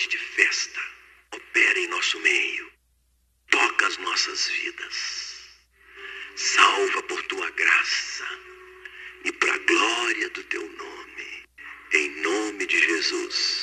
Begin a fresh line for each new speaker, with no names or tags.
noite de festa. Opera em nosso meio. Toca as nossas vidas. Salva por tua graça e para a glória do teu nome. Em nome de Jesus.